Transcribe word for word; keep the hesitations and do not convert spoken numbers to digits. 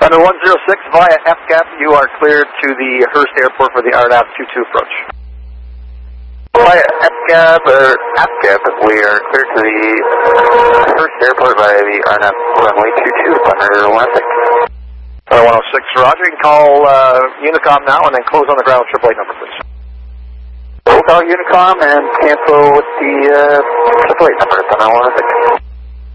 Thunder one zero six via F gap, you are cleared to the Hurst Airport for the R N A V two two approach. Via F gap or F gap, we are cleared to the Hurst Airport via the R N A V runway two two, Thunder one oh six. Thunder one oh six, Roger. You can call uh, Unicom now and then close on the ground with triple eight number, please. We'll call Unicom and cancel with the uh, triple eight number, Thunder one oh six.